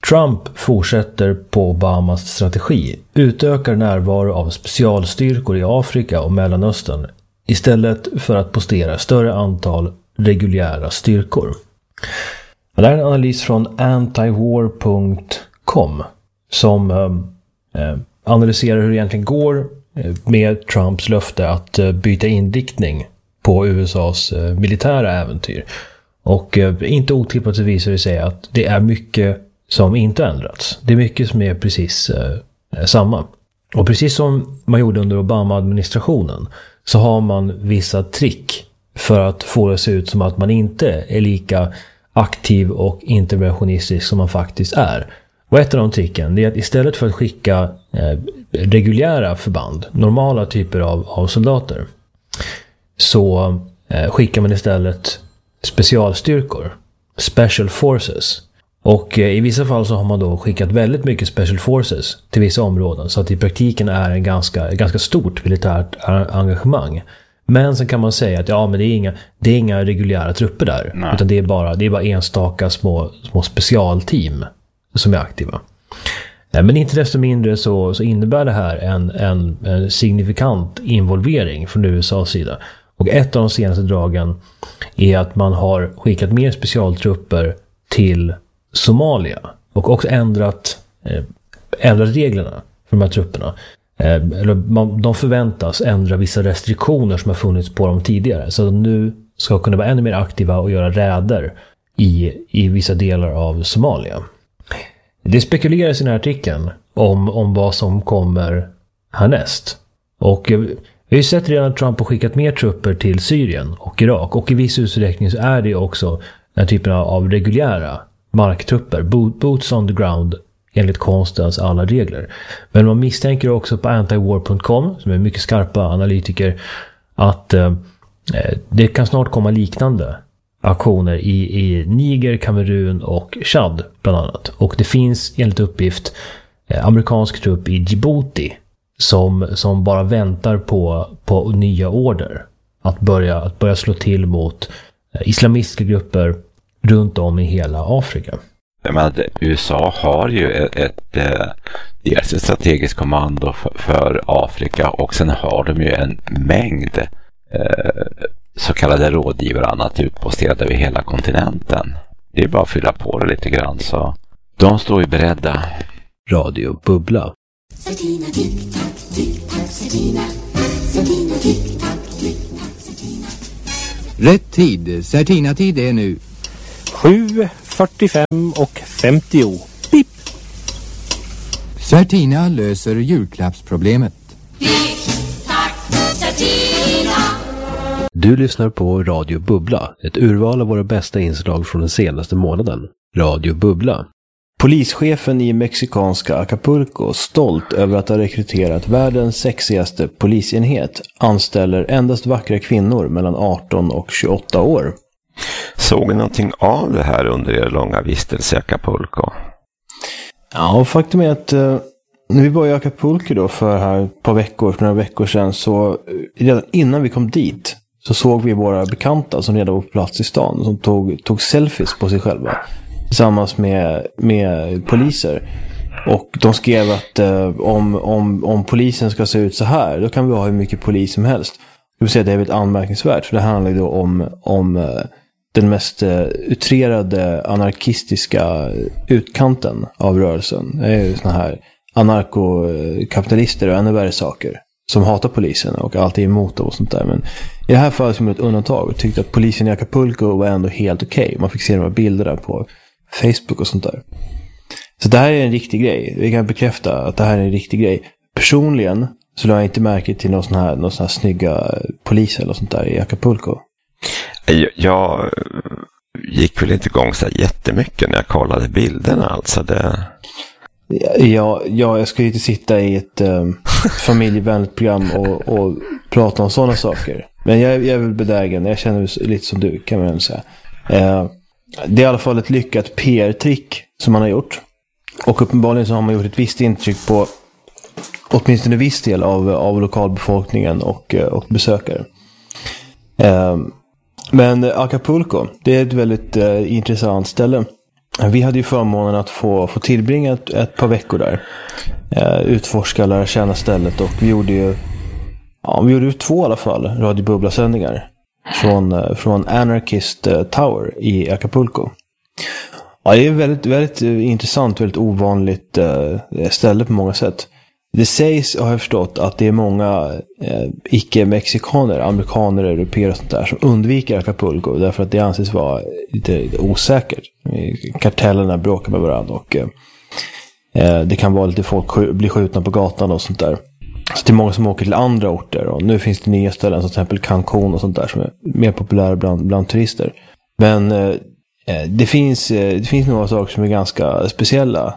Trump fortsätter på Obamas strategi, utökar närvaro av specialstyrkor i Afrika och Mellanöstern istället för att postera större antal reguljära styrkor. Det är en analys från antiwar.com som analyserar hur det egentligen går med Trumps löfte att byta inriktning på USAs militära äventyr. Och inte otippat så visar det sig att det är mycket som inte ändrats. Det är mycket som är precis samma. Och precis som man gjorde under Obama-administrationen så har man vissa trick för att få det att se ut som att man inte är lika aktiv och interventionistisk som man faktiskt är. Och ett av de tricken är att istället för att skicka reguljära förband, normala typer av soldater, så skickar man istället specialstyrkor, special forces. Och i vissa fall så har man då skickat väldigt mycket special forces till vissa områden, så att i praktiken är en ganska stort militärt engagemang. Men sen kan man säga att men det är inga reguljära trupper där. Nej. Utan det är bara enstaka små specialteam som är aktiva. Men inte desto mindre så innebär det här en signifikant involvering från USAs sida. Och ett av de senaste dragen är att man har skickat mer specialtrupper till Somalia och också ändrat reglerna för de här trupperna. De förväntas ändra vissa restriktioner som har funnits på dem tidigare, så att de nu ska kunna vara ännu mer aktiva och göra räder i vissa delar av Somalia. Det spekuleras i den här artikeln om vad som kommer härnäst. Och vi har ju sett redan att Trump har skickat mer trupper till Syrien och Irak, och i viss utsträckning så är det också den typen av reguljära marktrupper, boots on the ground enligt konstens alla regler. Men man misstänker också på antiwar.com, som är mycket skarpa analytiker, att det kan snart komma liknande aktioner i Niger, Kamerun och Chad bland annat. Och det finns enligt uppgift amerikansk trupp i Djibouti som bara väntar på nya order att börja slå till mot islamistiska grupper runt om i hela Afrika. Men USA har ju ett strategiskt kommando för Afrika, och sen har de ju en mängd så kallade rådgivare och annat utposterade över hela kontinenten. Det är bara att fylla på det lite grann, så de står ju beredda. Radio Bubbla. Rätt tid, Certina-tid är nu 7:45 och 50. Pip! Certina löser julklappsproblemet. Tack, Certina! Du lyssnar på Radio Bubbla, ett urval av våra bästa inslag från den senaste månaden. Radio Bubbla. Polischefen i mexikanska Acapulco, stolt över att ha rekryterat världens sexigaste polisenhet, anställer endast vackra kvinnor mellan 18 och 28 år. Såg ni någonting av det här under er långa vistelse i Acapulco? Ja, faktum är att när vi var i Acapulco då för några veckor sedan, så redan innan vi kom dit så såg vi våra bekanta som redan var på plats i stan, som tog selfies på sig själva tillsammans med poliser. Och de skrev att om polisen ska se ut så här, då kan vi ha hur mycket polis som helst. Jag vill säga att det är väldigt anmärkningsvärt, för det handlar ju då om den mest utrerade anarkistiska utkanten av rörelsen. Det är ju såna här anarkokapitalister och ännu värre saker som hatar polisen och alltid är emot och sånt där. Men i det här fallet som ett undantag och tyckte att polisen i Acapulco var ändå helt okej. Man fick se de här bilderna på Facebook och sånt där. Så det här är en riktig grej. Vi kan bekräfta att det här är en riktig grej. Personligen så lade jag inte märke till någon sån här snygga poliser eller sånt där i Acapulco. Jag gick väl inte igång så jättemycket när jag kollade bilderna, alltså det... Ja, jag ska ju inte sitta i ett familjevänligt program och prata om sådana saker. Men jag är väl bedägen. Jag känner mig lite som du, kan man väl säga. Det är i alla fall ett lyckat PR-trick som man har gjort. Och uppenbarligen så har man gjort ett visst intryck på åtminstone en viss del av lokalbefolkningen och besökare. Men Acapulco, det är ett väldigt intressant ställe. Vi hade ju förmånen att få tillbringa ett par veckor där. Utforska, lära känna stället, och vi gjorde ju 2 i alla fall Radio Bubbla-sändningar från Anarchist Tower i Acapulco. Ja, det är väldigt, väldigt intressant, väldigt ovanligt ställe på många sätt. Det sägs, har jag förstått, att det är många icke-mexikaner, amerikaner, europeer och sånt där som undviker Acapulco därför att det anses vara lite osäkert. Kartellerna bråkar med varandra, och det kan vara lite folk blir skjutna på gatan och sånt där. Så det är många som åker till andra orter, och nu finns det nya ställen som till exempel Cancun och sånt där som är mer populära bland turister. Men det finns några saker som är ganska speciella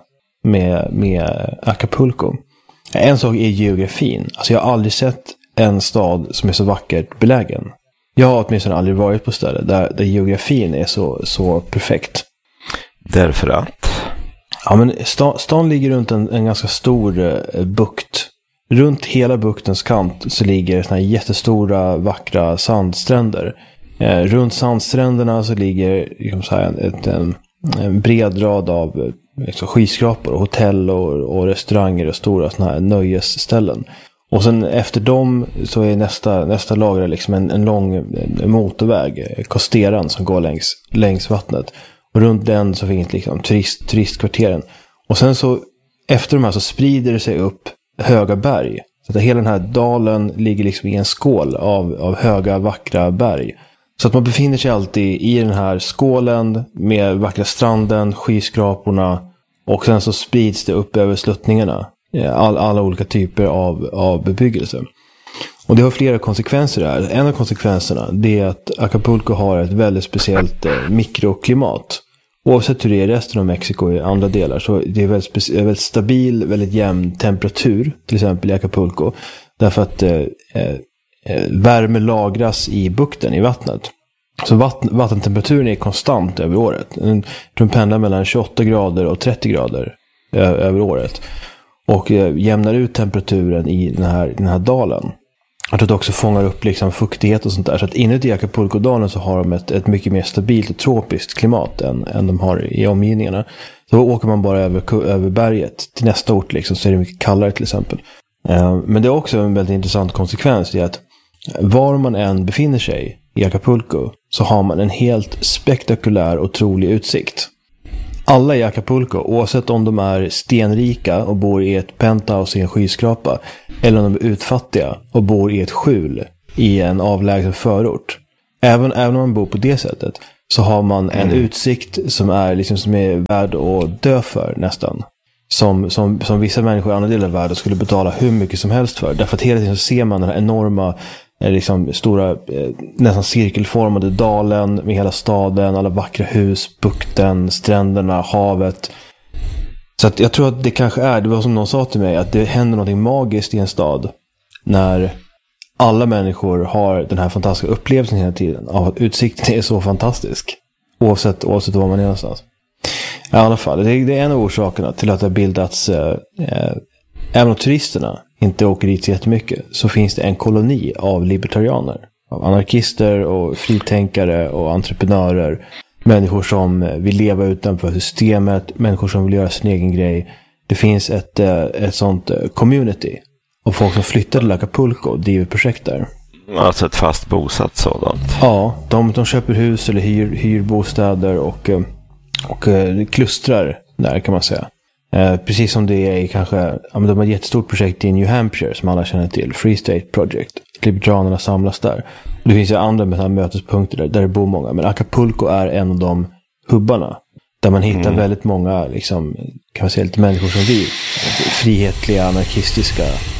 med Acapulco. En sak är geografin. Alltså jag har aldrig sett en stad som är så vackert belägen. Jag har åtminstone aldrig varit på ställen där geografin är så perfekt. Därför att? Ja, men stan ligger runt en ganska stor bukt. Runt hela buktens kant så ligger såna här jättestora vackra sandstränder. Runt sandstränderna så ligger liksom så här en bred rad av skyskrapor och hotell och restauranger och stora såna här nöjesställen. Och sen efter dem så är nästa lager liksom en lång motorväg, Costeran, som går längs vattnet. Och runt den så finns liksom turistkvarteren. Och sen så efter de här så sprider det sig upp höga berg. Så att hela den här dalen ligger liksom i en skål av höga vackra berg. Så att man befinner sig alltid i den här skålen med vackra stranden, skyskraporna, och sen så sprids det upp över sluttningarna. Alla olika typer av bebyggelse. Och det har flera konsekvenser här. En av konsekvenserna det är att Acapulco har ett väldigt speciellt mikroklimat. Oavsett hur det är i resten av Mexiko i andra delar, så det är väldigt stabil, väldigt jämn temperatur, till exempel i Acapulco. Därför att värme lagras i bukten, i vattnet. Så vattentemperaturen är konstant över året. Den pendlar mellan 28 grader och 30 grader över året. Och jämnar ut temperaturen i den här dalen. Att det också fångar upp liksom fuktighet och sånt där. Så att inuti Acapulco-dalen så har de ett mycket mer stabilt och tropiskt klimat än de har i omgivningarna. Så åker man bara över berget till nästa ort liksom, så är det mycket kallare till exempel. Men det är också en väldigt intressant konsekvens i att var man än befinner sig i Acapulco så har man en helt spektakulär och otrolig utsikt. Alla i Acapulco, oavsett om de är stenrika och bor i ett penthouse i en skyskrapa, eller om de är utfattiga och bor i ett skjul i en avlägsen förort. Även om man bor på det sättet så har man en utsikt som är värd att dö för nästan. Som vissa människor i andra delar av världen skulle betala hur mycket som helst för. Därför att hela tiden så ser man den här enorma, liksom stora, nästan cirkelformade dalen med hela staden, alla vackra hus, bukten, stränderna, havet. Så att jag tror att det var som någon sa till mig, att det händer något magiskt i en stad när alla människor har den här fantastiska upplevelsen hela tiden av att utsikten är så fantastisk. Oavsett var man är någonstans. I alla fall, det är en av orsakerna till att det har bildats, även om turisterna inte åker dit så jättemycket, så finns det en koloni av libertarianer. Av anarkister och fritänkare och entreprenörer. Människor som vill leva utanför systemet, människor som vill göra sin egen grej. Det finns ett sånt community och folk som flyttar till Acapulco och driver projekt där. Alltså ett fast bosatt sådant. Ja, de köper hus eller hyr bostäder och klustrar där, kan man säga. Precis som det är kanske, de har ett jättestort projekt i New Hampshire som alla känner till, Free State Project. Liberanerna samlas där. Och det finns ju andra med här mötespunkter där det bor många. Men Acapulco är en av de hubbarna där man hittar väldigt många, liksom, kan man säga, lite människor som vi. Frihetliga, anarkistiska,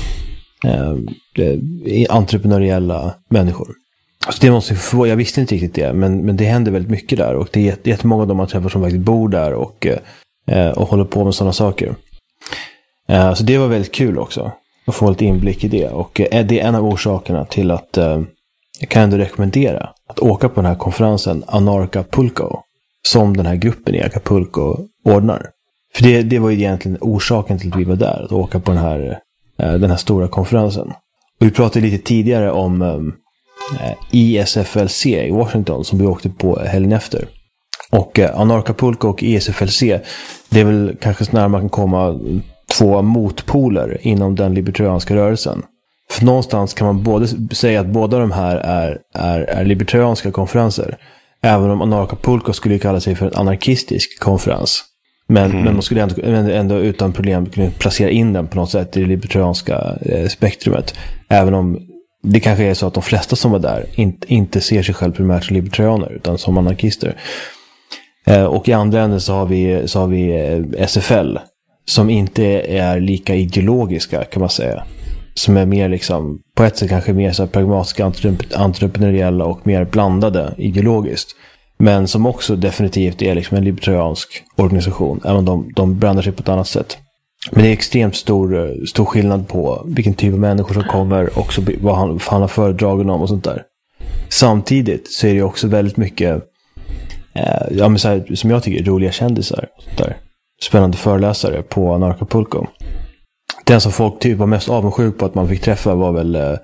entreprenöriella människor. Alltså det måste jag visste inte riktigt det, men det händer väldigt mycket där. Och det är jättemånga av de man träffar som faktiskt bor där och håller på med sådana saker. Så det var väldigt kul också att få lite inblick i det. Och det är en av orsakerna till att jag kan ändå rekommendera att åka på den här konferensen Anarchapulco, som den här gruppen i Acapulco ordnar. För det var ju egentligen orsaken till att vi var där, att åka på den här stora konferensen. Och vi pratade lite tidigare om ISFLC i Washington som vi åkte på helgen efter. Och Anarchapulco och ESFLC, det är väl kanske snarare man kan komma 2 motpoler inom den libertarianska rörelsen. För någonstans kan man både säga att båda de här är libertarianska konferenser. Även om Anarchapulco skulle kalla sig för en anarkistisk konferens. Men man skulle ändå utan problem kunna placera in den på något sätt i det libertarianska spektrumet. Även om det kanske är så att de flesta som var där inte ser sig själv primärt som libertarianer utan som anarkister. Och i andra änden så har vi SFL som inte är lika ideologiska kan man säga. Som är mer liksom, på ett sätt kanske mer så här pragmatiska, entreprenöriella och mer blandade ideologiskt. Men som också definitivt är liksom en libertariansk organisation, även om de brandar sig på ett annat sätt. Men det är extremt stor skillnad på vilken typ av människor som kommer, också vad han har föredragen om och sånt där. Samtidigt så är det också väldigt mycket men så här, som jag tycker, roliga kändisar och sånt där. Spännande föreläsare på Anarchapulco. Den som folk typ var mest avundsjuk på att man fick träffa var väl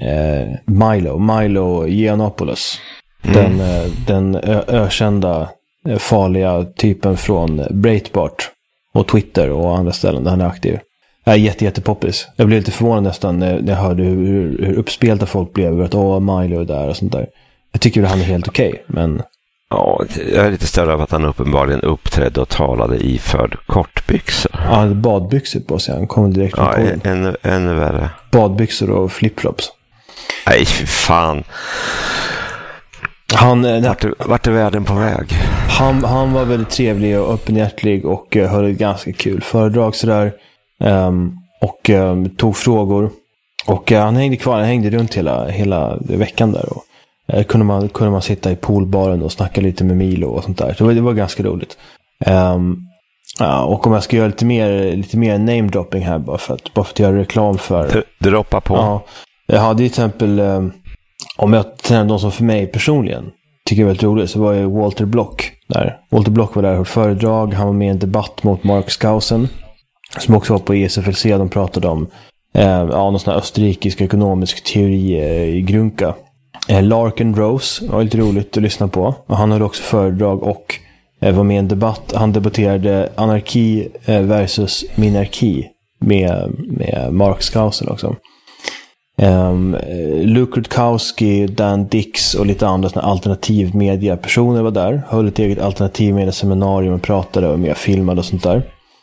Milo Yiannopoulos. Den ökända farliga typen från Breitbart och Twitter och andra ställen där han är aktiv. Jag är jättepoppis. Jag blev lite förvånad nästan när jag hörde hur uppspelta folk blev över att Milo är där och sånt där. Jag tycker att han är helt okej, men... Ja, jag är lite större av att han uppenbarligen uppträdde och talade iförd kortbyxor. Ja, han hade badbyxor på sig. Han kom direkt från Polen. Ännu värre. Badbyxor och flipflops. Nej, fy fan. Vart är världen på väg? Han var väldigt trevlig och öppenhjärtig och höll ett ganska kul föredrag sådär. Och tog frågor. Och han hängde runt hela veckan där. Och kunde man sitta i poolbaren och snacka lite med Milo och sånt där. Så det var ganska roligt. Och om jag ska göra lite mer name-dropping här bara för att göra reklam för... Droppa på. Ja, jag hade till exempel... om jag tränar de som för mig personligen tycker jag är väldigt roligt, så var ju Walter Block där. Walter Block var där och höll föredrag. Han var med i en debatt mot Mark Skousen som också var på ESFLC. De pratade om någon sån här österrikisk ekonomisk teori i Grunka. Larkin Rose var lite roligt att lyssna på. Och han hade också föredrag och var med i en debatt. Han debatterade anarki versus minarki med Mark Skousen också. Luke Rutkowski, Dan Dix och lite andra såna alternativmedia-personer var där. Höll ett eget alternativmedia-seminarium och pratade och med filmade och sånt där.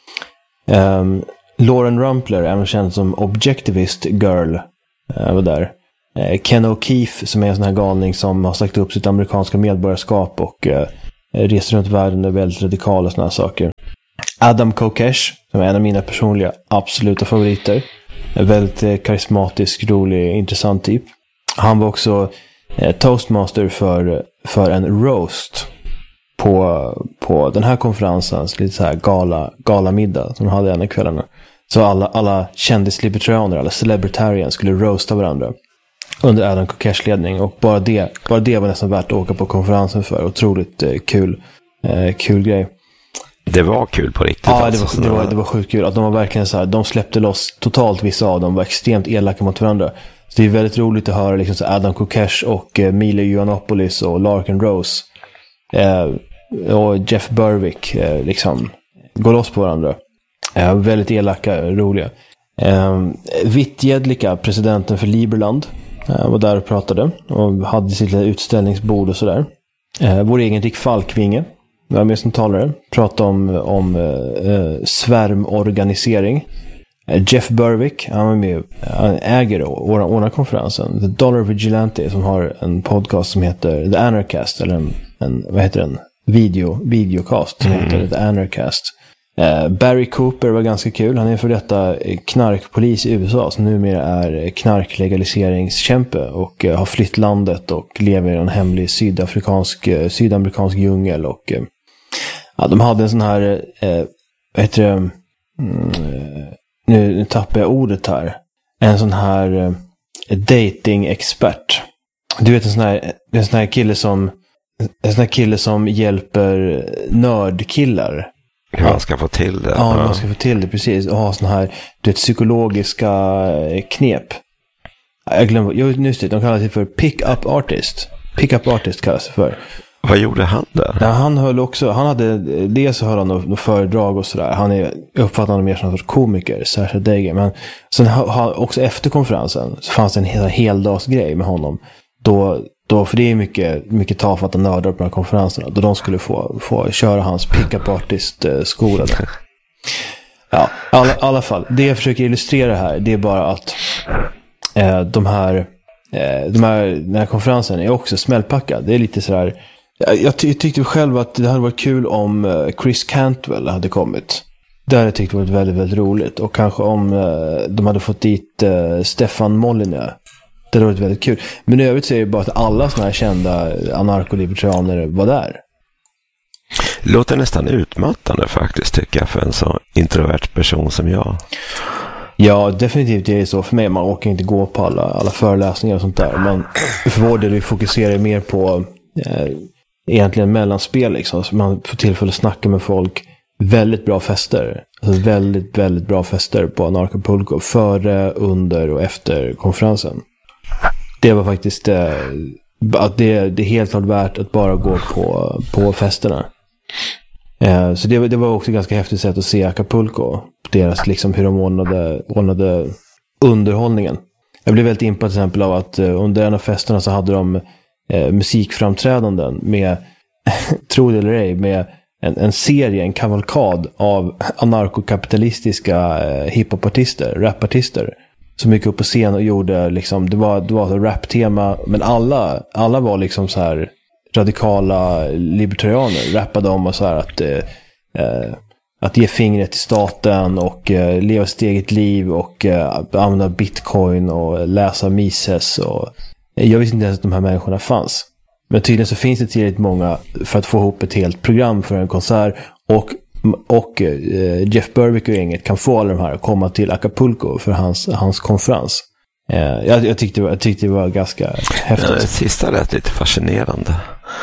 Lauren Rumpler, även känd som Objectivist Girl, var där. Ken O'Keefe, som är en sån här galning som har sagt upp sitt amerikanska medborgarskap och reser runt världen och är väldigt radikal och såna här saker. Adam Kokesh, som är en av mina personliga absoluta favoriter. En väldigt karismatisk, rolig, intressant typ. Han var också toastmaster för en roast på den här konferensens lite så här galamiddag som de hade en av kvällarna. Så alla kändislibertarianer, alla celebritarians skulle roasta varandra under Adam Kokeshs ledning. Och bara det var nästan värt att åka på konferensen för. Otroligt kul grej. Det var kul på riktigt. Ja, det var sjukt kul. Att de var verkligen så här, de släppte loss totalt, vissa av dem var extremt elaka mot varandra. Så det är väldigt roligt att höra liksom så Adam Kokesh och Milo Yiannopoulos och Larkin Rose och Jeff Berwick liksom går loss på varandra. Väldigt elaka, roliga. Vittjedlika, presidenten för Liberland, var där och pratade och hade sitt utställningsbord och sådär. Vår egen Rick Falkvinge var med som talare, pratade om svärmorganisering. Jeff Berwick, han var med, han äger och ordnar konferensen. The Dollar Vigilante, som har en podcast som heter The Anarchast, eller en vad heter den? Videocast som heter The Anarchast. Barry Cooper var ganska kul. Han är för detta knarkpolis i USA som numera är knarklegaliseringskämpe och har flytt landet och lever i en hemlig sydamerikansk djungel. Och de hade en sån här nu tappar jag ordet här. En sån här dating-expert. Du vet en sån här kille som hjälper nördkillar. Hur man ska få till det. Ja, man ska få till det, precis. Och ha såna här psykologiska knep. Jag glömmer, just det, de kallar sig för pick-up artist. Pick-up artist kallas det för. Vad gjorde han där? Ja, han hade dels så höll han något föredrag och sådär. Han är uppfattande mer som en sorts komiker, särskilt Degen. Men sen också efter konferensen så fanns det en heldagsgrej med honom. Då, för det är mycket tafatta nördar på de här konferenserna, då de skulle få köra hans pick-up artist-skola där. Ja, i alla fall. Det jag försöker illustrera här, det är bara att den här konferensen är också smällpackad. Det är lite sådär. Jag tyckte själv att det hade varit kul om Chris Cantwell hade kommit. Det hade jag tyckt varit väldigt, väldigt roligt. Och kanske om de hade fått dit Stefan Molyneux. Det hade varit väldigt kul. Men i övrigt så är det bara att alla såna här kända anarkolibertarianer var där. Låter nästan utmattande faktiskt, tycker jag, för en så introvert person som jag. Ja, definitivt är det så för mig. Man åker inte gå på alla föreläsningar och sånt där. Men för vår del, vi fokuserar mer på egentligen mellanspel liksom. Så man får tillfälle att snacka med folk. Väldigt bra fester. Alltså väldigt, väldigt bra fester på Anarkapulko. Före, under och efter konferensen. Det var faktiskt att det är helt klart värt att bara gå på festerna. Så det var också ganska häftigt sätt att se Acapulco. Deras liksom hur de ordnade underhållningen. Jag blev väldigt impad till exempel av att under en av festerna så hade de musikframträdanden med, tro det eller ej, med en serie, en kavalkad av anarkokapitalistiska hiphopartister, rapartister som gick upp på scen och gjorde liksom, det var ett rap-tema, men alla var liksom så här radikala libertarianer, rappade om och så här att ge fingret till staten och leva sitt eget liv och använda bitcoin och läsa Mises, och jag visste inte ens att de här människorna fanns. Men tydligen så finns det tillräckligt många för att få ihop ett helt program för en konsert, och Jeff Berwick och gänget kan få alla de här att komma till Acapulco för hans konferens. Jag tyckte det var ganska häftigt. Ja, det sista lät lite fascinerande.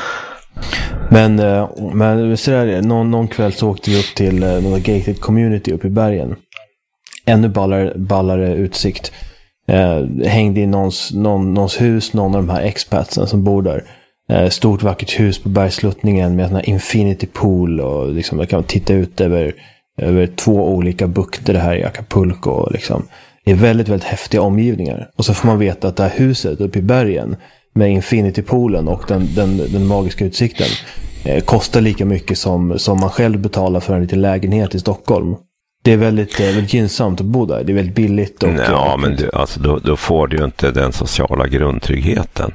Men så där, någon kväll så åkte vi upp till någon gated community uppe i bergen. Ännu ballare utsikt. Hängde i någons hus, någon av de här expatsen som bor där. Stort vackert hus på bergsluttningen med en här infinity pool, och liksom jag kan titta ut över 2 olika bukter det här i Acapulco liksom. Det är väldigt, väldigt häftiga omgivningar. Och så får man veta att det här huset uppe i bergen med infinity-poolen och den magiska utsikten kostar lika mycket som man själv betalar för en liten lägenhet i Stockholm. Det är väldigt, väldigt gynnsamt att bo där. Det är väldigt billigt. Ja, men då får du ju inte den sociala grundtryggheten.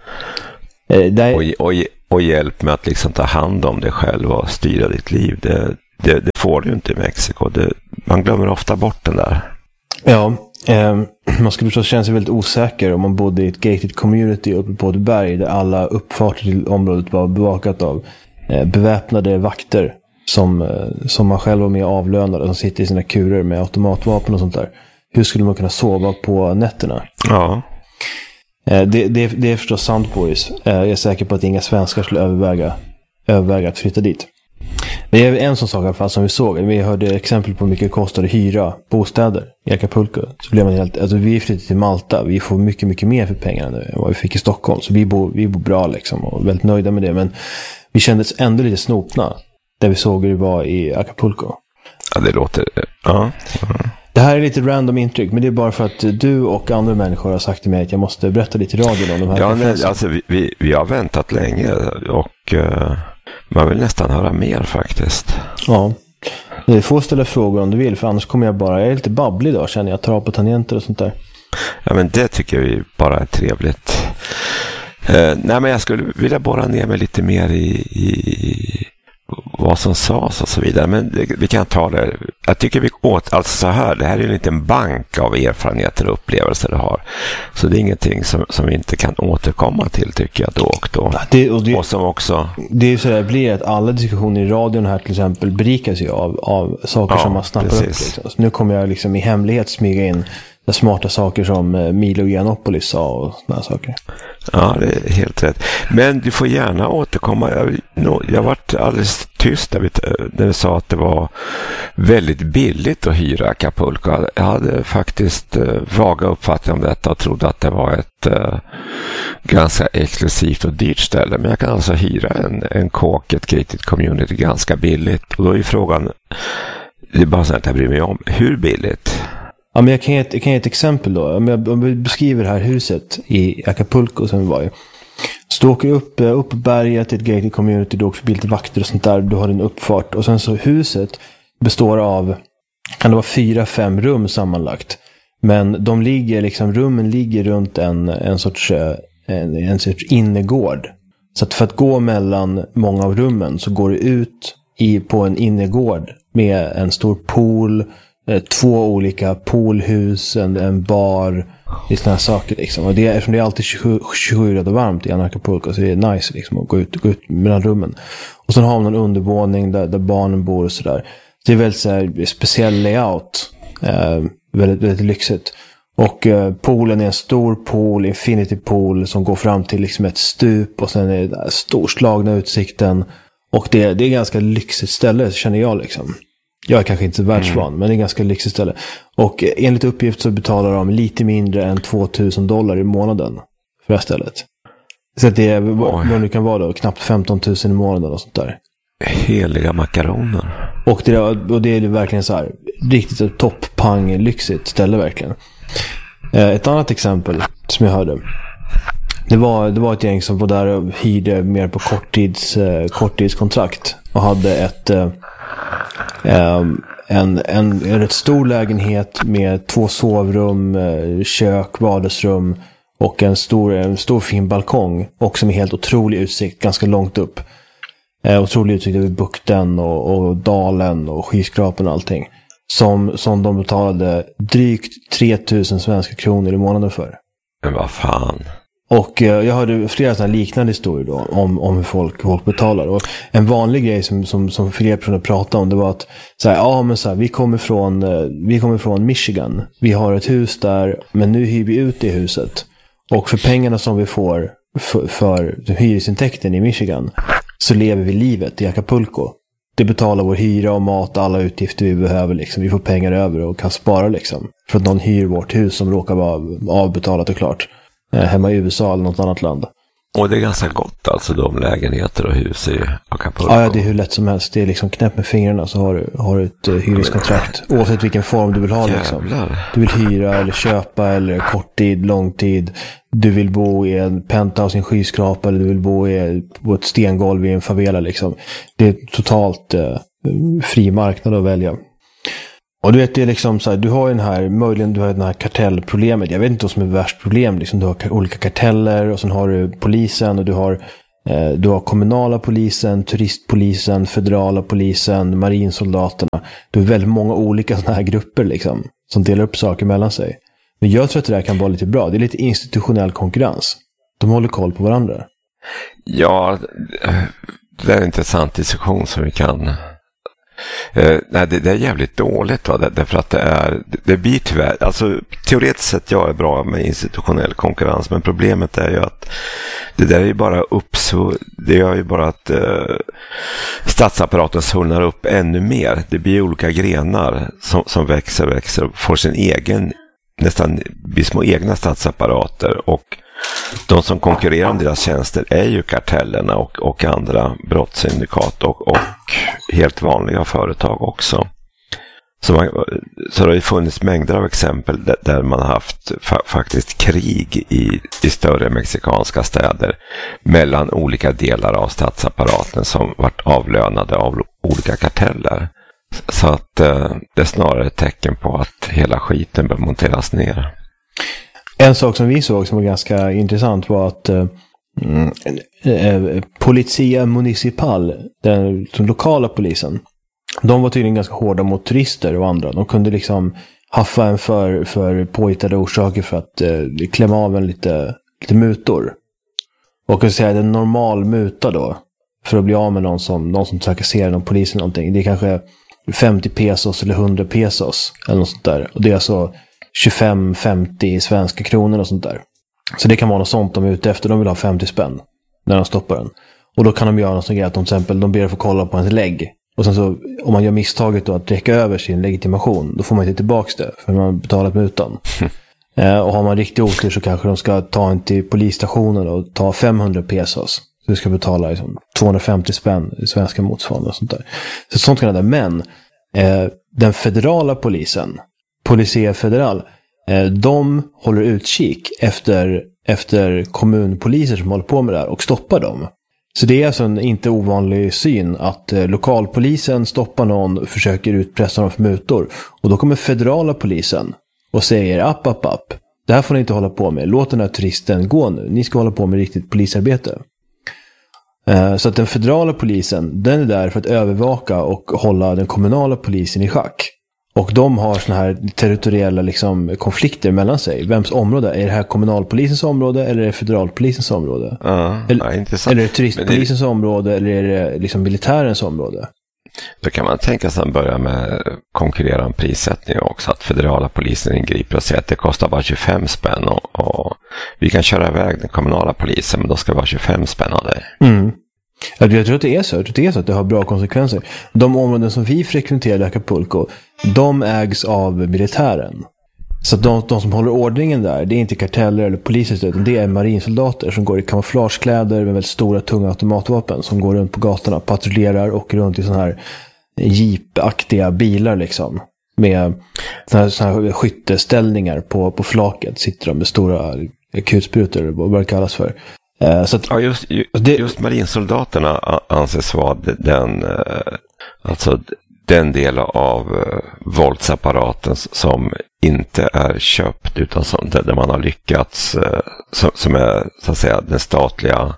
Och hjälp med att liksom ta hand om dig själv och styra ditt liv. Det får du ju inte i Mexiko. Man glömmer ofta bort den där. Ja, man skulle förstås känna sig väldigt osäker om man bodde i ett gated community uppe på ett berg där alla uppfarter till området var bevakat av beväpnade vakter som man själv var med avlönade, som sitter i sina kurer med automatvapen och sånt där. Hur skulle man kunna sova på nätterna? Ja. Det är förstås sant, Boris. Jag är säker på att inga svenskar skulle överväga att flytta dit. Men det är en sån sak i alla fall som vi såg. Vi hörde exempel på hur mycket det kostade att hyra bostäder i Acapulco. Så blev man alltså vi flyttade till Malta. Vi får mycket, mycket mer för pengarna nu än vad vi fick i Stockholm. Så vi bor bra liksom och väldigt nöjda med det. Men vi kändes ändå lite snopna där vi såg hur det var i Acapulco. Ja, det låter... Ja. Det här är lite random intryck, men det är bara för att du och andra människor har sagt till mig att jag måste berätta lite i radion om de här konferenserna. Ja, alltså vi har väntat länge och man vill nästan höra mer faktiskt. Ja, du får ställa frågor om du vill, för annars kommer jag är lite babblig idag, känner jag, tar på tangenter och sånt där. Ja, men det tycker vi bara är trevligt. Nej, men jag skulle vilja borra ner mig lite mer i vad som sades och så vidare. Men vi kan ta det. Jag tycker alltså så här, det här är en liten bank av erfarenheter och upplevelser du har. Så det är ingenting som vi inte kan återkomma till, tycker jag, då och då. Ja, och som också... Det är ju så där, blir att alla diskussioner i radion här till exempel berikas ju av saker som man snappar upp. Liksom. Så nu kommer jag liksom i hemlighet smyga in de smarta saker som Milo Yiannopoulos sa och sådana saker. Ja, det är helt rätt. Men du får gärna återkomma. Jag varit alldeles tyst när du sa att det var väldigt billigt att hyra Acapulco. Jag hade faktiskt vaga uppfattning om detta och trodde att det var ett ganska exklusivt och dyrt ställe. Men jag kan alltså hyra en kåk, ett gated community ganska billigt. Och då är frågan, det är bara så att jag bryr mig om, hur billigt? Ja, men jag kan ge ett exempel då. Om jag beskriver det här huset i Acapulco som vi var i. Så du åker upp på berget till ett gated community, du åker förbi lite vakter och sånt där, du har en uppfart. Och sen så huset består av, kan det vara 4-5 rum sammanlagt. Men rummen ligger runt en sorts innergård. Så att för att gå mellan många av rummen så går du ut på en innergård med en stor pool, 2 olika poolhus, en bar, i såna här saker liksom. Och eftersom det är alltid 27 grader varmt i Acapulco så är det nice liksom att gå ut mellan rummen. Och sen har man en undervåning där barnen bor och sådär. Det är väldigt så här speciell layout. Väldigt, väldigt lyxigt. Och poolen är en stor pool, infinity pool, som går fram till liksom ett stup. Och sen är det storslagna utsikten. Och det är ganska lyxigt ställe, känner jag liksom. Jag är kanske inte så världsvan, men det är ganska lyxigt ställe. Och enligt uppgift så betalar de lite mindre än $2,000 i månaden för det här stället. Så att det är, vad det kan vara då, knappt 15 000 i månaden och sånt där. Heliga makaroner. Och det är verkligen så här, riktigt topp-pang, lyxigt ställe verkligen. Ett annat exempel som jag hörde. Det var ett gäng som var där och hyrde mer på korttidskontrakt. Och hade en rätt stor lägenhet med 2 sovrum, kök, vardagsrum och en stor fin balkong. Och som är helt otrolig utsikt, ganska långt upp. Otrolig utsikt över bukten och dalen och skyskrapan och allting. Som de betalade drygt 3,000 svenska kronor i månaden för. Men vad fan. Och jag hörde flera sådana liknande historier då om hur folk betalar. Och en vanlig grej som flera personer pratade om, det var att vi kommer från Michigan. Vi har ett hus där, men nu hyr vi ut det huset. Och för pengarna som vi får för hyresintäkten i Michigan så lever vi livet i Acapulco. Det betalar vår hyra och mat, alla utgifter vi behöver liksom. Vi får pengar över och kan spara liksom. För att någon hyr vårt hus som råkar vara avbetalat och klart. Hemma i USA eller något annat land. Och det är ganska gott alltså, de lägenheter och hus i Acapulco. Ja, det är hur lätt som helst. Det är liksom knäpp med fingrarna så har du ett hyreskontrakt. Oavsett vilken form du vill ha liksom. Du vill hyra eller köpa eller kort tid, lång tid. Du vill bo i en penthouse i en skyskrapa eller du vill bo på ett stengolv i en favela liksom. Det är totalt fri marknad att välja. Och du vet, det är liksom så här, du har den här kartellproblemet. Jag vet inte vad som är värst problem. Liksom, du har olika karteller och sen har du polisen och du har kommunala polisen, turistpolisen, federala polisen, marinsoldaterna. Du har väldigt många olika sådana här grupper liksom, som delar upp saker mellan sig. Men jag tror att det där kan vara lite bra. Det är lite institutionell konkurrens. De håller koll på varandra. Ja, det är en intressant diskussion som vi kan... nej, det är jävligt dåligt va? Därför att det blir tyvärr, alltså teoretiskt sett jag är bra med institutionell konkurrens, men problemet är ju att det där är ju bara det gör ju bara att statsapparaten svullnar upp ännu mer. Det blir olika grenar som växer och får sin egen, nästan blir små egna statsapparater, och de som konkurrerar om deras tjänster är ju kartellerna och andra brottssyndikat och helt vanliga företag också. Så det har ju funnits mängder av exempel där man har haft faktiskt krig i större mexikanska städer mellan olika delar av statsapparaten som varit avlönade av olika karteller. Så att det är snarare ett tecken på att hela skiten bör monteras ner. En sak som vi såg som var ganska intressant var att Polizia Municipal, den lokala polisen, de var tydligen ganska hårda mot turister och andra. De kunde liksom haffa en för påhittade orsaker för att klämma av en lite mutor. Och jag kan säga att en normal muta då, för att bli av med någon som trakasserar någon polis eller någonting, det är kanske 50 pesos eller 100 pesos eller något sånt där. Och det är alltså 25-50 svenska kronor och sånt där. Så det kan vara något sånt de är ute efter. De vill ha 50 spänn när de stoppar den. Och då kan de göra något sånt grej att de till exempel de ber att få kolla på ens lägg. Och sen så, om man gör misstaget då att räcka över sin legitimation, då får man inte tillbaka det för man har betalat mutan. Och har man riktigt otur så kanske de ska ta en till polisstationen och ta 500 pesos. Så du ska betala liksom 250 spänn i svenska motsvarande och sånt där. Så sånt kan det där. Men den federala polisen, Policia Federal, de håller utkik efter kommunpoliser som håller på med det här och stoppar dem. Så det är alltså en inte ovanlig syn att lokalpolisen stoppar någon och försöker utpressa dem för mutor. Och då kommer federala polisen och säger app. Det här får ni inte hålla på med. Låt den här turisten gå nu. Ni ska hålla på med riktigt polisarbete. Så att den federala polisen, den är där för att övervaka och hålla den kommunala polisen i schack. Och de har såna här territoriella liksom, konflikter mellan sig. Vems område? Är det här kommunalpolisens område eller är det federalpolisens område? Eller är det turistpolisens område eller är det liksom militärens område? Då kan man tänka sig att börja med konkurrera om prissättning också. Att federala polisen ingriper och säger att det kostar bara 25 spänn. Och vi kan köra iväg den kommunala polisen men då ska det vara 25 spänn av det. Jag tror att det är så. Jag tror att det är så att det har bra konsekvenser. De områden som vi frekventerar i Acapulco, de ägs av militären. Så att de som håller ordningen där, det är inte karteller eller poliser utan det är marinsoldater som går i kamouflagekläder med väldigt stora tunga automatvapen som går runt på gatorna, patrullerar och runt i såna här jeepaktiga bilar liksom. Med såna här skytteställningar på flaket sitter de med stora kulsprutor, vad det kallas för. Så att, ja, just marinsoldaterna anses vara den del av våldsapparaten som inte är köpt utan som, där man har lyckats som är så att säga den statliga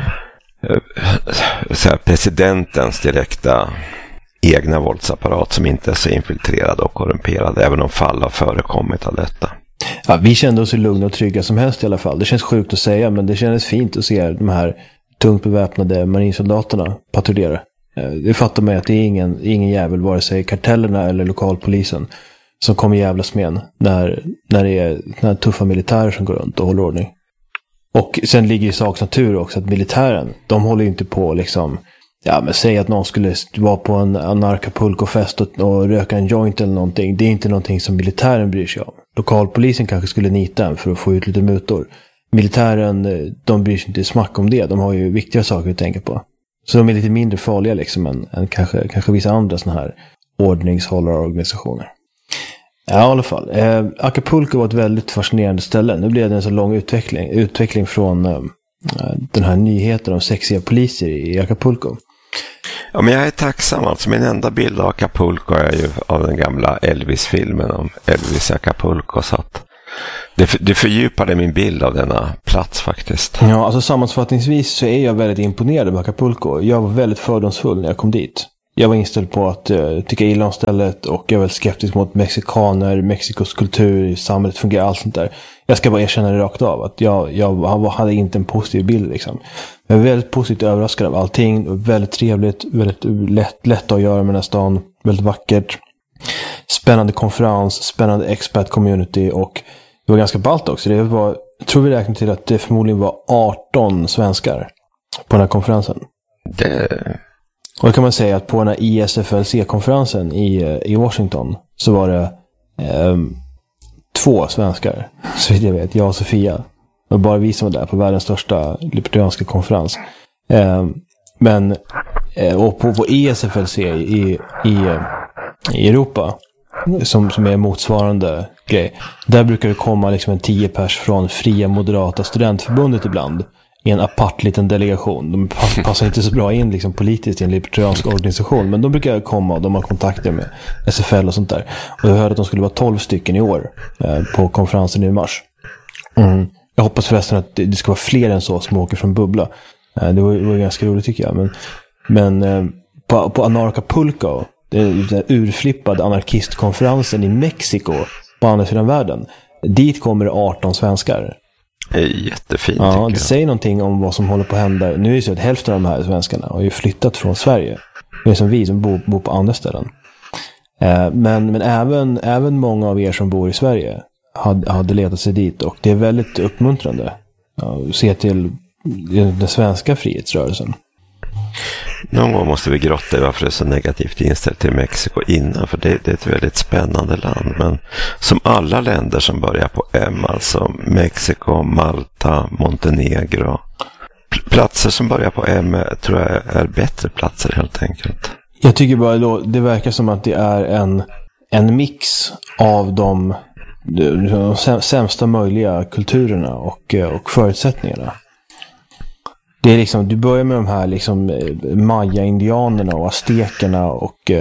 presidentens direkta egna våldsapparat som inte är så infiltrerad och korrumperad även om fall har förekommit av detta. Ja, vi kände oss så lugna och trygga som helst i alla fall. Det känns sjukt att säga men det kändes fint att se de här tungt beväpnade marinsoldaterna patrullera. Det fattar mig att det är ingen jävel, vare sig kartellerna eller lokalpolisen, som kommer jävlas med när det är tuffa militärer som går runt och håller ordning. Och sen ligger i saks natur också att militären, de håller ju inte på liksom, ja men säg att någon skulle vara på en Acapulco-fest och röka en joint eller någonting. Det är inte någonting som militären bryr sig om. Lokalpolisen kanske skulle nita en för att få ut lite mutor. Militären, de bryr sig inte smack om det. De har ju viktiga saker att tänka på. Så de är lite mindre farliga liksom än kanske vissa andra såna här ordningshållarorganisationer. Ja, i alla fall. Acapulco var ett väldigt fascinerande ställe. Nu blev det en så lång utveckling från den här nyheten om sexiga poliser i Acapulco. Ja, men jag är tacksam. Alltså, min enda bild av Acapulco är ju av den gamla Elvis-filmen om Elvis i Acapulco. Så att det fördjupade min bild av denna plats faktiskt. Ja, alltså sammanfattningsvis så är jag väldigt imponerad av Acapulco. Jag var väldigt fördomsfull när jag kom dit. Jag var inställd på att tycka illa om stället och jag var väldigt skeptisk mot mexikaner, Mexikos kultur, samhället fungerar, allt sånt där. Jag ska bara erkänna det rakt av att jag hade inte en positiv bild liksom. Jag var väldigt positivt överraskad av allting, väldigt trevligt, väldigt lätt att göra med den här stan, väldigt vackert. Spännande konferens, spännande expat community och det var ganska ballt också. Det var, jag tror vi räknade till att det förmodligen var 18 svenskar på den här konferensen. Och då kan man säga att på den här ISFLC-konferensen i Washington så var det 2 svenskar. Så vitt jag vet, jag och Sofia. Det var bara vi som var där på världens största libertarianska konferens. Och på ISFLC i Europa som är motsvarande grej. Där brukar det komma liksom en 10 pers från Fria Moderata Studentförbundet ibland. I en apart liten delegation. De passar inte så bra in liksom politiskt i en libertariansk organisation. Men de brukar komma och de har kontakter med SFL och sånt där. Och jag hörde att de skulle vara 12 stycken i år på konferensen i mars. Jag hoppas förresten att det ska vara fler än så som åker från Bubbla. Det var ganska roligt tycker jag. Men på Acapulco, den urflippade anarkistkonferensen i Mexiko på andra sidan världen. Dit kommer det 18 svenskar. Det är jättefint. Ja, det säger någonting om vad som håller på att hända. Nu är det så att hälften av de här svenskarna har ju flyttat från Sverige. Det är som vi som bor på andra ställen. Men även många av er som bor i Sverige hade letat sig dit. Och det är väldigt uppmuntrande att se till den svenska frihetsrörelsen. Någon gång måste vi grotta i varför det är så negativt inställt till Mexiko innan, för det är ett väldigt spännande land. Men som alla länder som börjar på M, alltså Mexiko, Malta, Montenegro, platser som börjar på M tror jag är bättre platser helt enkelt. Jag tycker bara då, det verkar som att det är en mix av de sämsta möjliga kulturerna och förutsättningarna. Det är liksom, du börjar med de här liksom maya-indianerna och aztekerna och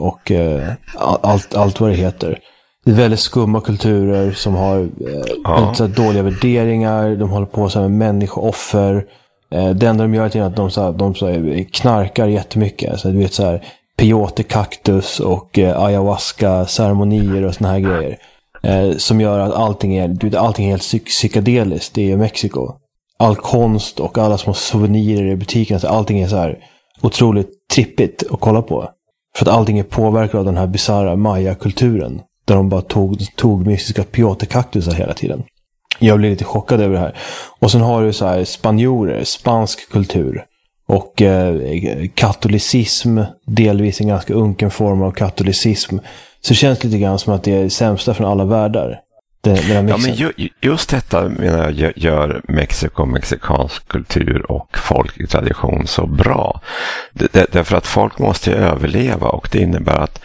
allt vad det heter. Det är väldigt skumma kulturer som har så dåliga värderingar. De håller på så med människooffer. Det enda de gör är att de knarkar jättemycket. Så du vet så här peyote-kaktus och ayahuasca-ceremonier och såna här grejer. Som gör att allting är helt psykedeliskt i Mexiko. All konst och alla små souvenirer i butiken, så allting är så här otroligt trippigt att kolla på. För att allting är påverkat av den här bizarra maya-kulturen. Där de bara tog mystiska peyote-kaktusar hela tiden. Jag blir lite chockad över det här. Och sen har du så här spanjorer, spansk kultur. Och katolicism, delvis en ganska unken form av katolicism. Så det känns lite grann som att det är sämsta från alla världar. Ja, men just detta menar jag gör Mexiko, mexikansk kultur och folklig tradition så bra. Därför att folk måste ju överleva, och det innebär att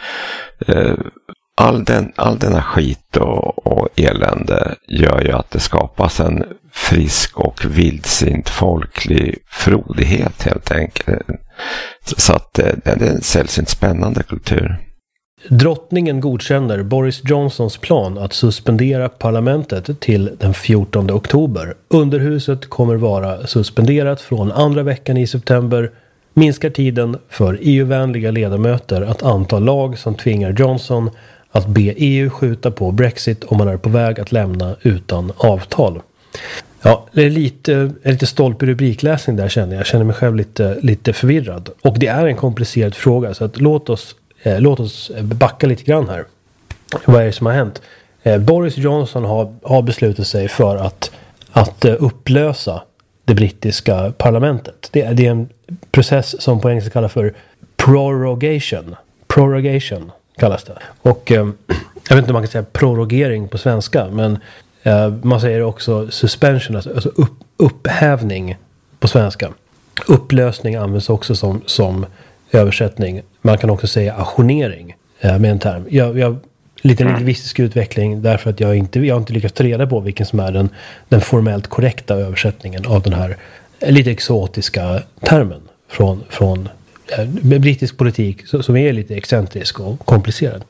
all denna skit och elände gör ju att det skapas en frisk och vildsint folklig frodighet helt enkelt. Så att det är en sällsynt spännande kultur. Drottningen godkänner Boris Johnsons plan att suspendera parlamentet till den 14 oktober. Underhuset kommer vara suspenderat från andra veckan i september. Minskar tiden för EU-vänliga ledamöter att anta lag som tvingar Johnson att be EU skjuta på Brexit om man är på väg att lämna utan avtal. Ja, det är lite stolp i rubrikläsning där känner jag. Jag känner mig själv lite förvirrad. Och det är en komplicerad fråga, så att låt oss backa lite grann här. Vad är det som har hänt? Boris Johnson har beslutat sig för att upplösa det brittiska parlamentet. Det är en process som på engelska kallas för prorogation. Prorogation kallas det. Och jag vet inte om man kan säga prorogering på svenska, men man säger också suspension, alltså upphävning på svenska. Upplösning används också som översättning. Man kan också säga ajournering med en term. Jag lite lingvistisk utveckling därför att jag har inte lyckats ta reda på vilken som är den formellt korrekta översättningen av den här lite exotiska termen från brittisk politik som är lite excentrisk och komplicerad.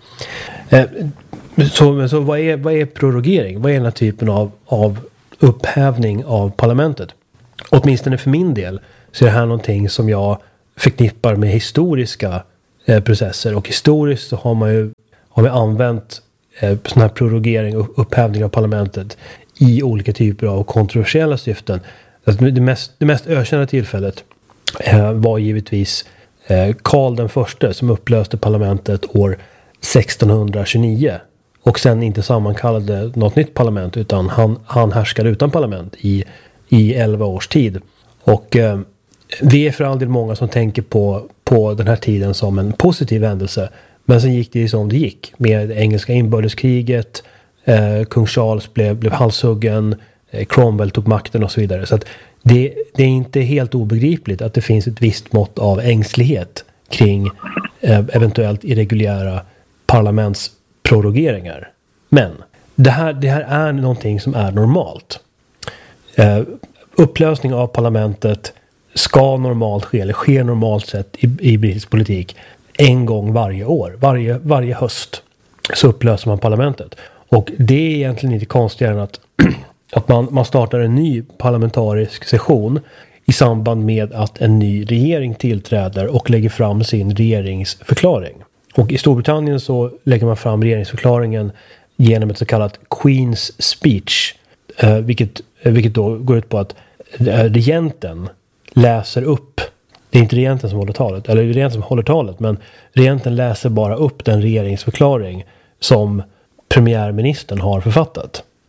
Så vad är prorogering? Vad är den här typen av upphävning av parlamentet? Åtminstone för min del så är det här någonting som jag förknippar med historiska processer, och historiskt så har vi använt sån här prorogering och upphävning av parlamentet i olika typer av kontroversiella syften. Alltså det mest ökända tillfället var givetvis Karl den förste som upplöste parlamentet år 1629 och sen inte sammankallade något nytt parlament, utan han härskade utan parlament i 11 års tid. Och vi är för all del många som tänker på den här tiden som en positiv händelse. Men sen gick det ju som det gick. Med engelska inbördeskriget, kung Charles blev halshuggen, Cromwell tog makten och så vidare. Så att det är inte helt obegripligt att det finns ett visst mått av ängslighet kring eventuellt irreguljära parlamentsprorogeringar. Men det här är någonting som är normalt. Upplösning av parlamentet ska normalt ske, eller sker normalt sett i brittisk politik en gång varje år. Varje höst så upplöser man parlamentet. Och det är egentligen inte konstigare än att man startar en ny parlamentarisk session i samband med att en ny regering tillträder och lägger fram sin regeringsförklaring. Och i Storbritannien så lägger man fram regeringsförklaringen genom ett så kallat Queen's Speech, vilket då går ut på att regenten läser upp, det är inte regenten som håller talet, eller det är regenten som håller talet, men regenten läser bara upp den regeringsförklaring som premiärministern har författat.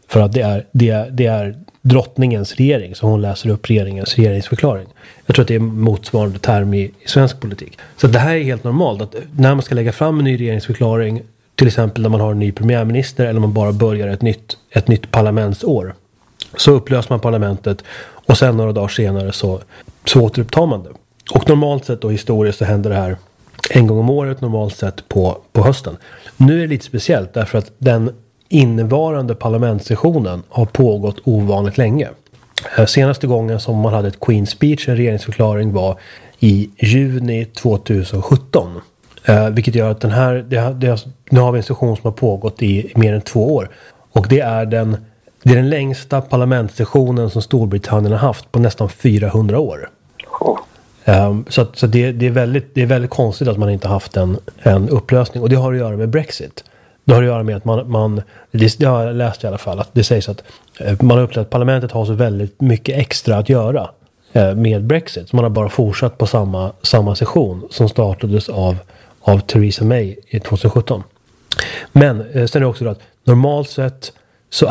För att det är drottningens regering, så hon läser upp regeringens regeringsförklaring. Jag tror att det är motsvarande term i svensk politik. Så det här är helt normalt, att när man ska lägga fram en ny regeringsförklaring, till exempel när man har en ny premiärminister eller man bara börjar ett nytt parlamentsår, så upplöser man parlamentet och sen några dagar senare så återupptar man det. Och normalt sett och historiskt så händer det här en gång om året, normalt sett på hösten. Nu är det lite speciellt därför att den innevarande parlamentssessionen har pågått ovanligt länge. Senaste gången som man hade ett Queen's Speech, en regeringsförklaring, var i juni 2017. Vilket gör att nu har vi en session som har pågått i mer än 2 år. Och det är den längsta parlamentssessionen som Storbritannien har haft på nästan 400 år. Så det är väldigt konstigt att man inte haft en upplösning. Och det har att göra med Brexit. Det har att göra med att det har jag läst i alla fall, att det sägs att man har upplevt att parlamentet har så väldigt mycket extra att göra med Brexit. Så man har bara fortsatt på samma session som startades av Theresa May i 2017. Men sen är det också att normalt sett så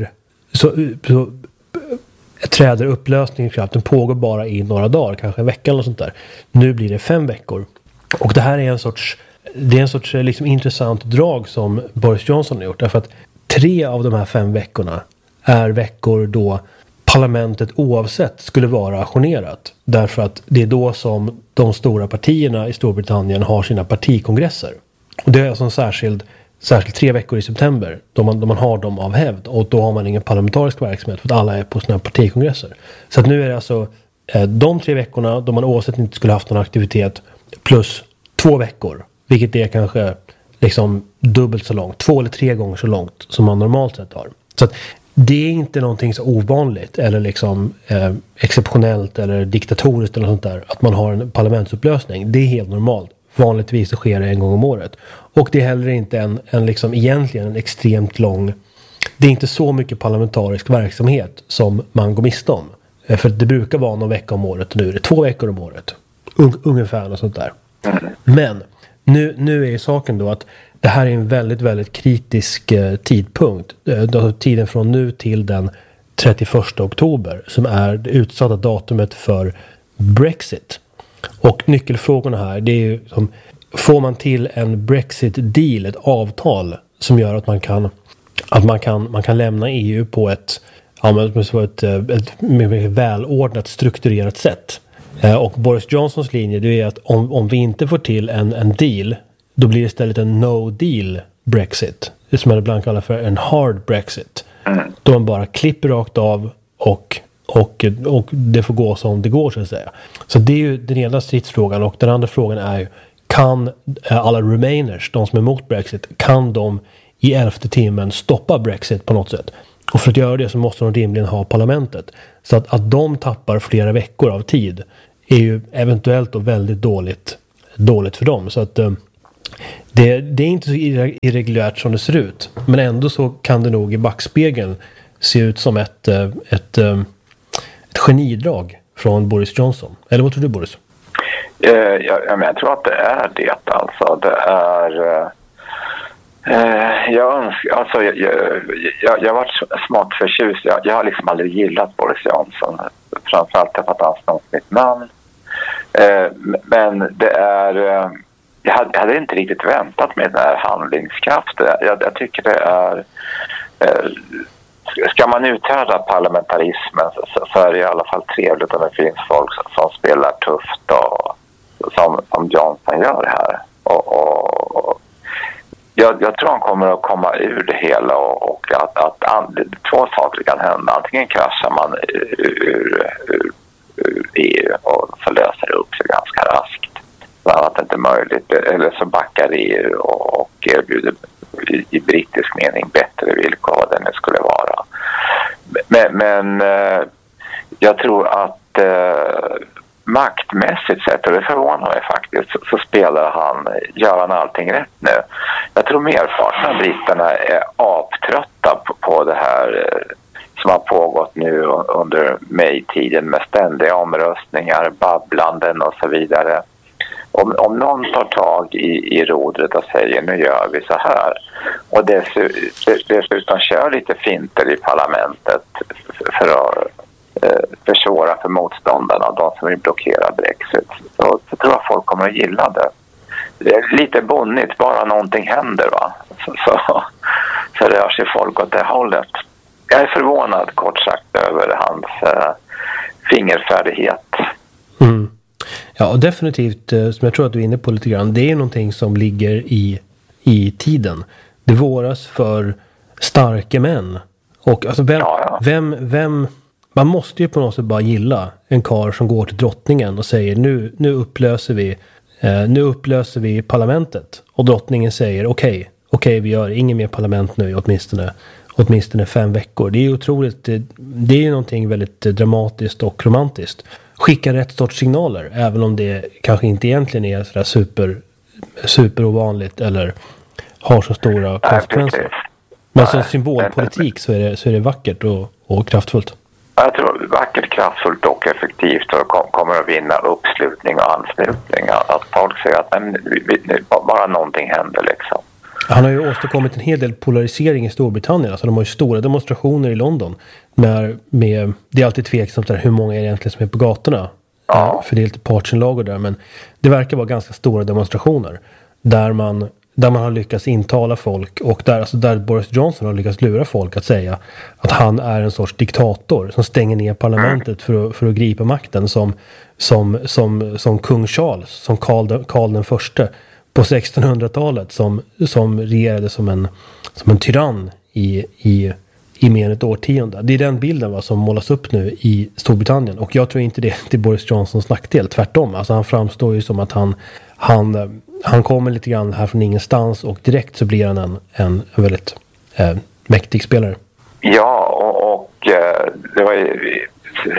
träder upplösningen i kraft. Den pågår bara i några dagar, kanske en vecka eller sånt där. Nu blir det 5 veckor. Och det här är en sorts liksom intressant drag som Boris Johnson har gjort. Därför att 3 av de här 5 veckorna är veckor då parlamentet oavsett skulle vara ajournerat. Därför att det är då som de stora partierna i Storbritannien har sina partikongresser. Och det är alltså särskilt 3 veckor i september då man har dem av hävd. Och då har man ingen parlamentarisk verksamhet för att alla är på sina partikongresser. Så att nu är det alltså de 3 veckorna då man oavsett inte skulle haft någon aktivitet plus 2 veckor. Vilket är kanske liksom dubbelt så långt. 2 eller 3 gånger så långt som man normalt sett har. Så att det är inte någonting så ovanligt eller liksom exceptionellt eller diktatoriskt eller sånt där. Att man har en parlamentsupplösning. Det är helt normalt. Vanligtvis så sker det en gång om året. Och det är heller inte en liksom egentligen en extremt lång. Det är inte så mycket parlamentarisk verksamhet som man går miste om. För det brukar vara någon vecka om året. Nu är det 2 veckor om året. Ungefär och sånt där. Men nu är saken då att det här är en väldigt, väldigt kritisk tidpunkt. Tiden från nu till den 31 oktober som är det utsatta datumet för Brexit. Och nyckelfrågorna här, det är ju som, får man till en Brexit-deal, ett avtal som gör att man kan lämna EU på ett mycket välordnat, strukturerat sätt. Och Boris Johnsons linje, det är att om vi inte får till en deal, då blir det istället en no-deal Brexit. Det som man ibland kallar för en hard Brexit. Då man bara klipper rakt av och det får gå som det går så att säga. Så det är ju den ena stridsfrågan. Och den andra frågan är ju, kan alla Remainers, de som är emot Brexit, kan de i 11:e timmen stoppa Brexit på något sätt? Och för att göra det så måste de rimligen ha parlamentet. Så att de tappar flera veckor av tid är ju eventuellt då väldigt dåligt för dem. Så att det är inte så irregulärt som det ser ut. Men ändå så kan det nog i backspegeln se ut som ett genidrag från Boris Johnson. Eller vad tror du, Boris? Jag tror att det är det. Alltså, det är... Jag har varit smått förtjust. Jag har liksom aldrig gillat Boris Johnson. Framförallt för att han snart mitt namn. Men det är... Jag hade inte riktigt väntat med den här handlingskraften. Jag tycker det är... Ska man uthärda parlamentarismen så är det i alla fall trevligt om det finns folk som spelar tufft och som Johnson gör här. Och jag tror han kommer att komma ur det hela och att 2 saker kan hända. Antingen kraschar man ur EU och så löser det upp sig ganska raskt. Så att det inte är möjligt. Eller så backar EU och erbjuder i brittisk mening bättre villkor vad det skulle vara. Men jag tror att maktmässigt sett, och det förvånar mig faktiskt, så gör han allting rätt nu. Jag tror merparten av britterna är aptrötta på det här som har pågått nu under May-tiden med ständiga omröstningar, babblanden och så vidare. Om någon tar tag i rodret och säger nu gör vi så här, Och dessutom kör lite finter i parlamentet för att försvåra för motståndarna, de som vill blockera Brexit. Så tror jag folk kommer att gilla det. Det är lite bonnigt, bara någonting händer, va? Så rör sig folk åt det hållet. Jag är förvånad, kort sagt, över hans fingerfärdighet. Mm. Ja, och definitivt, som jag tror att du är inne på lite grann, det är någonting som ligger i tiden. Det våras för starka män. Och alltså vem man måste ju på något sätt bara gilla en karl som går till drottningen och säger nu upplöser vi parlamentet. Och drottningen säger okej, vi gör ingen mer parlament nu åtminstone 5 veckor. Det är otroligt, det är ju någonting väldigt dramatiskt och romantiskt. Skicka rätt sorts signaler, även om det kanske inte egentligen är sådär super ovanligt eller har så stora konsekvenser. Men som symbolpolitik så är det vackert och kraftfullt. Jag tror vackert, kraftfullt och effektivt och kommer att vinna uppslutning och anslutning. Att folk säger att bara någonting händer liksom. Han har ju åstadkommit en hel del polarisering i Storbritannien. Alltså de har ju stora demonstrationer i London. Det är alltid tveksamt där hur många är egentligen som är på gatorna. Ja. För det är lite partsinlagor där. Men det verkar vara ganska stora demonstrationer. Där man har lyckats intala folk. Och där Boris Johnson har lyckats lura folk att säga att han är en sorts diktator. Som stänger ner parlamentet för att gripa makten. Som kung Charles. Som Karl den förste. På 1600-talet som regerade som en tyrann i mer än ett årtionde. Det är den bilden som målas upp nu i Storbritannien. Och jag tror inte det är Boris Johnsons nackdel. Tvärtom. Alltså han framstår ju som att han kommer lite grann här från ingenstans och direkt så blir han en väldigt mäktig spelare. Ja, och det var ju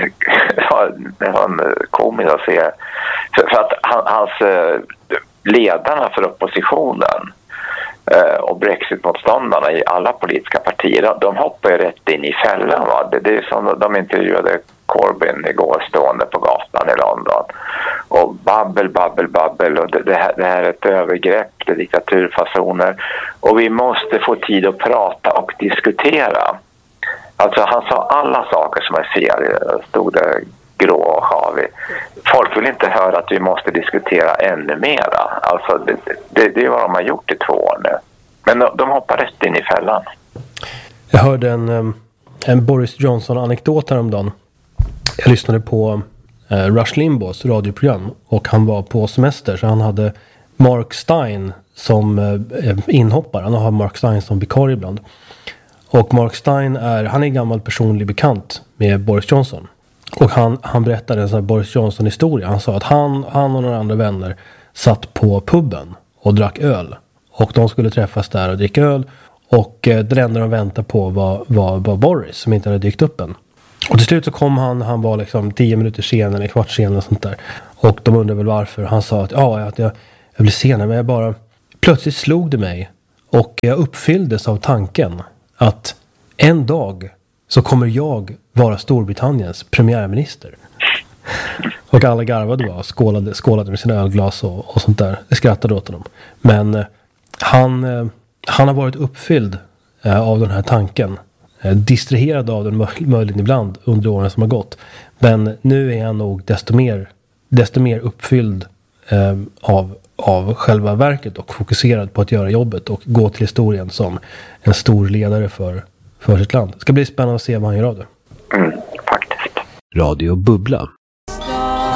komiskt att se. För att hans ledarna för oppositionen och Brexit-motståndarna i alla politiska partier, de hoppar ju rätt in i fällan. Va? Det är som de intervjuade Corbyn igår stående på gatan i London. Och babbel. Och det här är ett övergrepp, det är diktaturfasoner. Och vi måste få tid att prata och diskutera. Alltså han sa alla saker som är fel, stod det grå och havig. Folk vill inte höra att vi måste diskutera ännu mera. Alltså det är vad de har gjort i 2 år nu. Men de hoppar rätt in i fällan. Jag hörde en Boris Johnson-anekdot häromdagen. Jag lyssnade på Rush Limbaughs radioprogram och han var på semester så han hade Mark Stein som inhoppare. Han har Mark Stein som vikarie ibland. Och Mark Stein han är gammal personlig bekant med Boris Johnson. Och han berättade en sån här Boris Johnson-historia. Han sa att han och några andra vänner satt på puben och drack öl. Och de skulle träffas där och dricka öl. Och det enda de väntade på var Boris som inte hade dykt upp än. Och till slut så kom han var liksom 10 minuter sen eller kvart sen och sånt där. Och de undrade väl varför. Han sa att jag blev senare men jag bara... Plötsligt slog det mig och jag uppfylldes av tanken att en dag så kommer jag vara Storbritanniens premiärminister. Och alla garvade bara skålade med sina ölglas och sånt där. Det skrattade åt honom. Men han har varit uppfylld av den här tanken. Distraherad av den möjligen ibland under åren som har gått. Men nu är han nog desto mer uppfylld av själva verket och fokuserad på att göra jobbet och gå till historien som en stor ledare för sitt land. Det ska bli spännande att se vad han gör av det. Faktiskt. Radio Bubbla.